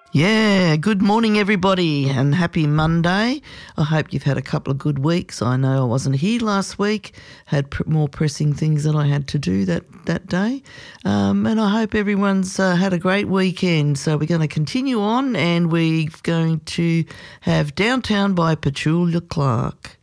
Yeah, good morning everybody and happy Monday. I hope you've had a couple of good weeks. I know I wasn't here last week, had more pressing things that I had to do that day. And I hope everyone's had a great weekend. So we're going to continue on and we're going to have Downtown by Petula Clark.